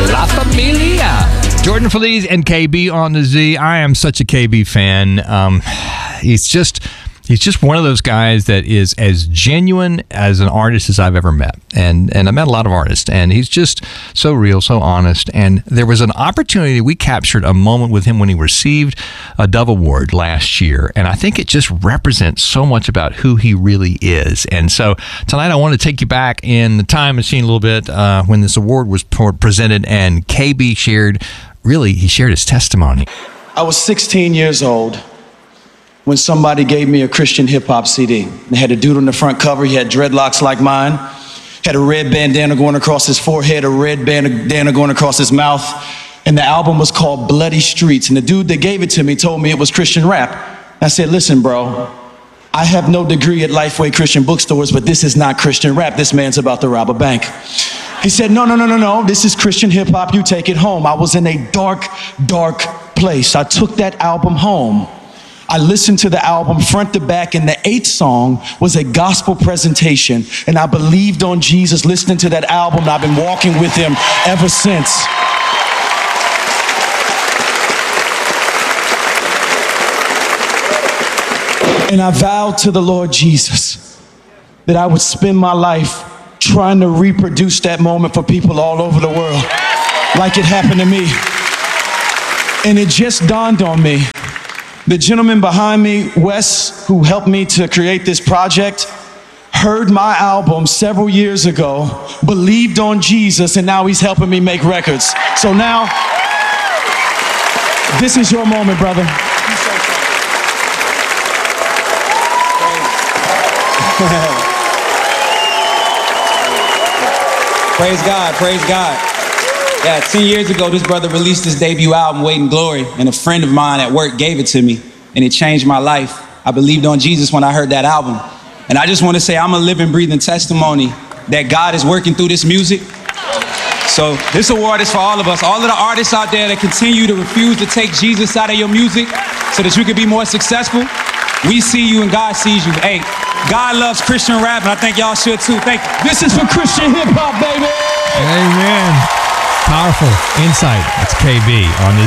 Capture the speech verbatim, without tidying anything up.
La Familia. Jordan Feliz and K B on the Z. I am such a K B fan. Um, he's just... He's just one of those guys that is as genuine as an artist as I've ever met. And and I met a lot of artists, and he's just so real, so honest. And there was an opportunity, we captured a moment with him when he received a Dove Award last year. And I think it just represents so much about who he really is. And so tonight I want to take you back in the time machine a little bit uh, when this award was presented, and K B shared, really, he shared his testimony. I was sixteen years old when somebody gave me a Christian hip-hop C D. They had a dude on the front cover. He had dreadlocks like mine, had a red bandana going across his forehead, a red bandana going across his mouth, and the album was called Bloody Streets. And the dude that gave it to me told me it was Christian rap. I said, listen, bro, I have no degree at Lifeway Christian bookstores, but this is not Christian rap. This man's about to rob a bank. He said, no, no, no, no, no, this is Christian hip-hop. You take it home. I was in a dark, dark place. I took that album home. I listened to the album front to back, and the eighth song was a gospel presentation. And I believed on Jesus listening to that album. And I've been walking with him ever since. And I vowed to the Lord Jesus that I would spend my life trying to reproduce that moment for people all over the world, like it happened to me. And it just dawned on me. The gentleman behind me, Wes, who helped me to create this project, heard my album several years ago, believed on Jesus, and now he's helping me make records. So now, this is your moment, brother. Praise God, praise God. Yeah, ten years ago, this brother released his debut album, Weight and Glory, and a friend of mine at work gave it to me, and it changed my life. I believed on Jesus when I heard that album. And I just want to say I'm a living, breathing testimony that God is working through this music. So this award is for all of us, all of the artists out there that continue to refuse to take Jesus out of your music so that you can be more successful. We see you and God sees you. Hey, God loves Christian rap, and I think y'all should too. Thank you. This is for Christian hip-hop, baby! Amen. Powerful insight. That's K B on this.